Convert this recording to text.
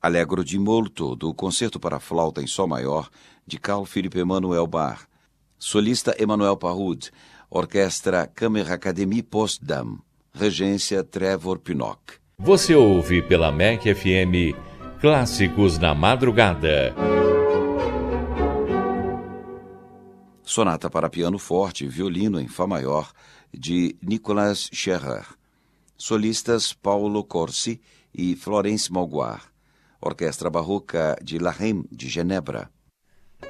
Allegro di molto, do Concerto para Flauta em Sol Maior, de Carl Philipp Emanuel Bach. Solista Emmanuel Pahud, Orquestra Kammerakademie Potsdam. Regência Trevor Pinnock. Você ouve pela MEC FM Clássicos na Madrugada. Sonata para piano forte e violino em Fá maior, de Nicolas Scherrer. Solistas Paulo Corsi e Florence Malguard. Orquestra Barroca de La Reine, de Genebra.